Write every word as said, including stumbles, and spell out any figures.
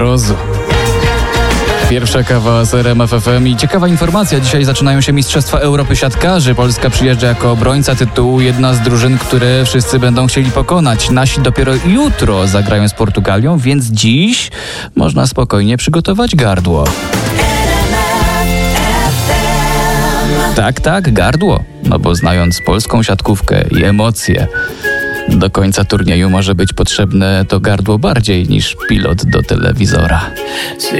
Rozu. Pierwsza kawa z R M F F M i ciekawa informacja. Dzisiaj zaczynają się Mistrzostwa Europy Siatkarzy. Polska przyjeżdża jako obrońca tytułu, jedna z drużyn, które wszyscy będą chcieli pokonać. Nasi dopiero jutro zagrają z Portugalią, więc dziś można spokojnie przygotować gardło. Tak, tak, gardło. No bo znając polską siatkówkę i emocje, do końca turnieju może być potrzebne to gardło bardziej niż pilot do telewizora.